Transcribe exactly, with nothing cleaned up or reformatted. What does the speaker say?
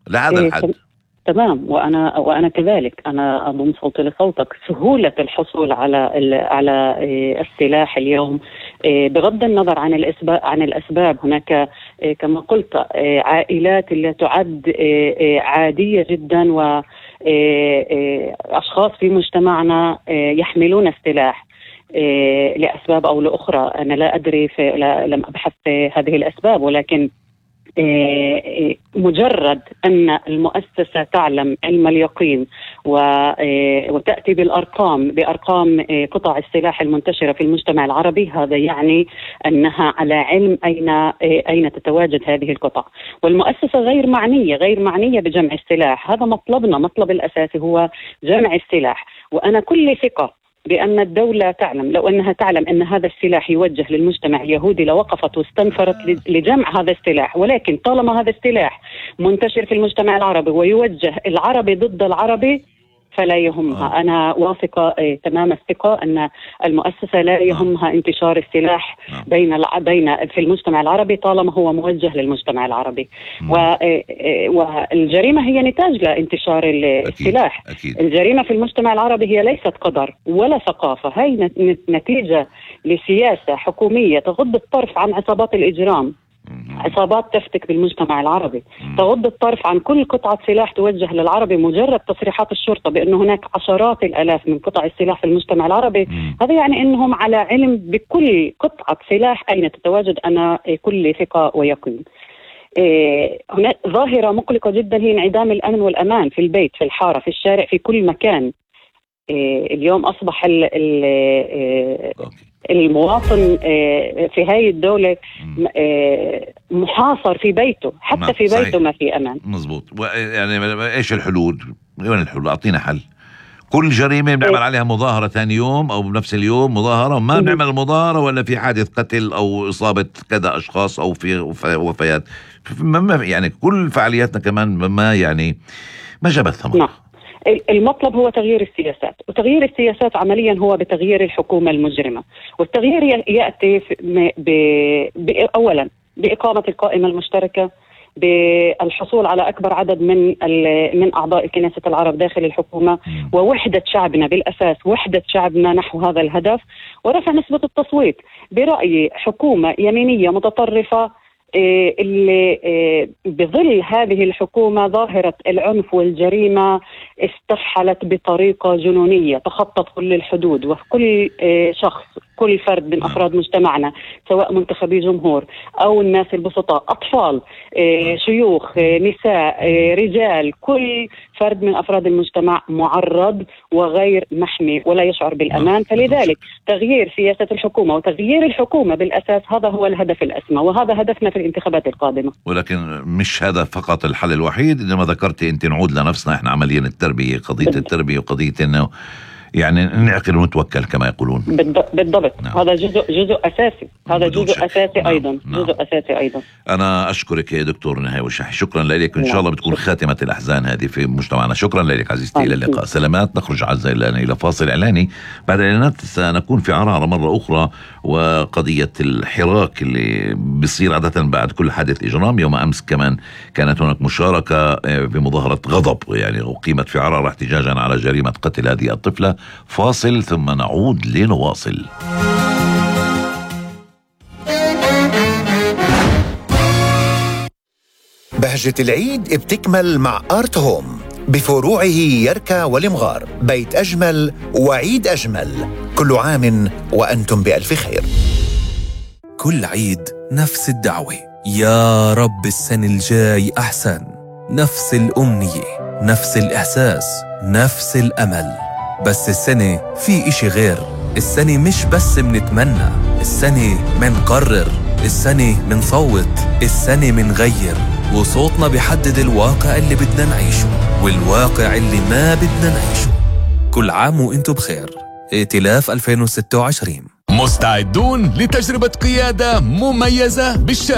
لهذا إيه الحد. تمام. وأنا وأنا كذلك أنا أضم صوتي لصوتك. سهولة الحصول على على السلاح اليوم بغض النظر عن الأسباب عن الأسباب هناك كما قلت عائلات اللي تعد عادية جدا، وأشخاص في مجتمعنا يحملون السلاح لأسباب أو لأخرى. أنا لا أدري في لا لم أبحث في هذه الأسباب، ولكن مجرد أن المؤسسة تعلم علم اليقين وتأتي بالأرقام بأرقام قطع السلاح المنتشرة في المجتمع العربي، هذا يعني أنها على علم أين أين تتواجد هذه القطع. والمؤسسة غير معنية غير معنية بجمع السلاح. هذا مطلبنا، مطلب الأساسي هو جمع السلاح. وأنا كل ثقة بأن الدولة تعلم، لو أنها تعلم أن هذا السلاح يوجه للمجتمع اليهودي لوقفت واستنفرت لجمع هذا السلاح. ولكن طالما هذا السلاح منتشر في المجتمع العربي ويوجه العربي ضد العربي فلا يهمها. أنا واثقة إيه تمام الثقة أن المؤسسة لا يهمها انتشار السلاح بين الع... بين في المجتمع العربي طالما هو موجه للمجتمع العربي. و... والجريمة هي نتاج لانتشار السلاح. أكيد. أكيد. الجريمة في المجتمع العربي هي ليست قدر ولا ثقافة، هي نتيجة لسياسة حكومية تغض الطرف عن عصابات الإجرام، عصابات تفتك بالمجتمع العربي، تغض الطرف عن كل قطعة سلاح توجه للعربي. مجرد تصريحات الشرطة بأنه هناك عشرات الآلاف من قطع السلاح في المجتمع العربي، هذا يعني أنهم على علم بكل قطعة سلاح أين تتواجد. أنا كل ثقة ويقين. هناك ظاهرة مقلقة جدا هي انعدام الأمن والأمان في البيت، في الحارة، في الشارع، في كل مكان. اليوم أصبح ال ال المواطن في هاي الدولة محاصر في بيته، حتى في بيته صحيح. ما في أمان. مزبوط. يعني إيش الحلول؟ وين الحلول؟ أعطينا حل. كل جريمة بنعمل عليها مظاهرة ثاني يوم أو بنفس اليوم مظاهرة، وما بنعمل المظاهرة ولا في حادث قتل أو إصابة كذا أشخاص أو في وفيات. يعني كل فعالياتنا كمان ما يعني ما جابت ثمرة. نعم. المطلب هو تغيير السياسات، وتغيير السياسات عمليا هو بتغيير الحكومة المجرمة. والتغيير يأتي أولا بإقامة القائمة المشتركة، بالحصول على أكبر عدد من من أعضاء كنيسة العرب داخل الحكومة، ووحدة شعبنا بالأساس، وحدة شعبنا نحو هذا الهدف، ورفع نسبة التصويت. برأيي حكومة يمينية متطرفة اللي بظل هذه الحكومة ظاهرة العنف والجريمة استفحلت بطريقة جنونية، تخطت كل الحدود. وكل شخص، كل فرد من أفراد مجتمعنا، سواء منتخبي جمهور أو الناس البسطاء، أطفال، شيوخ، نساء، رجال، كل فرد من أفراد المجتمع معرض وغير محمي ولا يشعر بالأمان. فلذلك تغيير سياسة الحكومة وتغيير الحكومة بالأساس هذا هو الهدف الأسمى، وهذا هدفنا في الانتخابات القادمة. ولكن مش هذا فقط الحل الوحيد. لما ذكرتي أنت نعود لنفسنا، إحنا عمليا التربية، قضية بالضبط. التربية وقضية إنه يعني نعقل ونتوكل كما يقولون. بالضبط. نعم. هذا جزء جزء أساسي، هذا جزء شك. أساسي نعم. أيضا نعم. جزء أساسي أيضا. أنا أشكرك يا دكتور نهى وشحي، شكرا لك. إن شاء الله بتكون شكرا. خاتمة الأحزان هذه في مجتمعنا. شكرا لك عزيزتي. إلى اللقاء. سلامات. نخرج عزيزي إلى فاصل إعلاني. بعد الإعلانات سنكون في عرعرة مرة أخرى، وقضية الحراك اللي بيصير عادة بعد كل حادث إجرام. يوم أمس كمان كانت هناك مشاركة بمظاهرة غضب يعني أقيمت في عرعرة احتجاجا على جريمة قتل هذه الطفلة. فاصل ثم نعود لنواصل. بهجة العيد بتكمل مع آرت هوم بفروعه يركا والمغار. بيت أجمل وعيد أجمل. كل عام وأنتم بألف خير. كل عيد نفس الدعوة، يا رب السنة الجاي أحسن. نفس الأمنية، نفس الإحساس، نفس الأمل. بس السنة في إشي غير. السنة مش بس منتمنى، السنة منقرر، السنة منصوت، السنة منغير. وصوتنا بيحدد الواقع اللي بدنا نعيشه والواقع اللي ما بدنا نعيشه. كل عام وانتم بخير. ائتلاف ألفين وستة وعشرين. مستعدون لتجربة قيادة مميزة بالشارع؟